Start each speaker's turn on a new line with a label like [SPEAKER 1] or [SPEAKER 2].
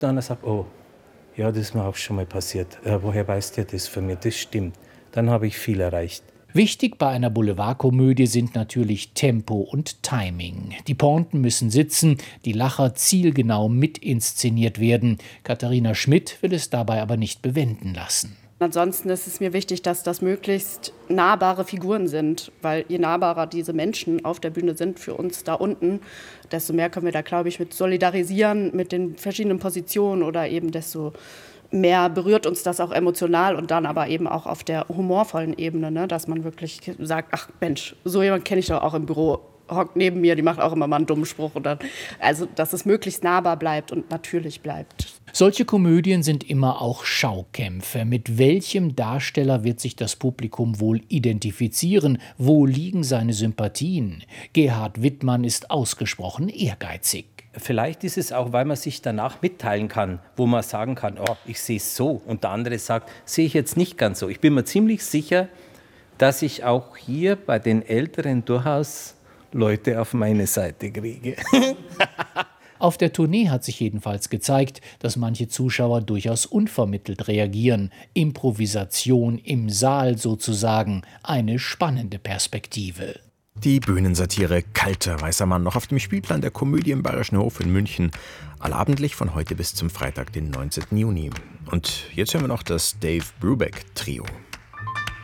[SPEAKER 1] Dann sagt, oh, ja, das ist mir auch schon mal passiert. Woher weißt du das von mir? Das stimmt. Dann habe ich viel erreicht.
[SPEAKER 2] Wichtig bei einer Boulevardkomödie sind natürlich Tempo und Timing. Die Pointen müssen sitzen, die Lacher zielgenau mitinszeniert werden. Katharina Schmidt will es dabei aber nicht bewenden lassen.
[SPEAKER 3] Ansonsten ist es mir wichtig, dass das möglichst nahbare Figuren sind, weil je nahbarer diese Menschen auf der Bühne sind für uns da unten, desto mehr können wir da, glaube ich, mit solidarisieren, mit den verschiedenen Positionen oder eben desto mehr berührt uns das auch emotional und dann aber eben auch auf der humorvollen Ebene, ne, dass man wirklich sagt, ach Mensch, so jemand kenne ich doch auch im Büro, hockt neben mir, die macht auch immer mal einen dummen Spruch. Und dann, also, dass es möglichst nahbar bleibt und natürlich bleibt.
[SPEAKER 2] Solche Komödien sind immer auch Schaukämpfe. Mit welchem Darsteller wird sich das Publikum wohl identifizieren? Wo liegen seine Sympathien? Gerhard Wittmann ist ausgesprochen ehrgeizig.
[SPEAKER 1] Vielleicht ist es auch, weil man sich danach mitteilen kann, wo man sagen kann, oh, ich sehe es so. Und der andere sagt, sehe ich jetzt nicht ganz so. Ich bin mir ziemlich sicher, dass ich auch hier bei den Älteren durchaus Leute auf meine Seite kriege.
[SPEAKER 2] Auf der Tournee hat sich jedenfalls gezeigt, dass manche Zuschauer durchaus unvermittelt reagieren. Improvisation im Saal sozusagen, eine spannende Perspektive.
[SPEAKER 4] Die Bühnensatire Kalter weißer Mann noch auf dem Spielplan der Komödie im Bayerischen Hof in München. Allabendlich von heute bis zum Freitag, den 19. Juni. Und jetzt hören wir noch das Dave Brubeck Trio.